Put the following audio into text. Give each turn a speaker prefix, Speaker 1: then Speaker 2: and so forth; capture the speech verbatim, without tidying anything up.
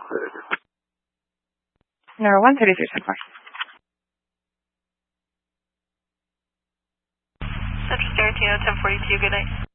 Speaker 1: Number one thirty-three, ten four.
Speaker 2: Central Tarantino, ten forty-two, good night.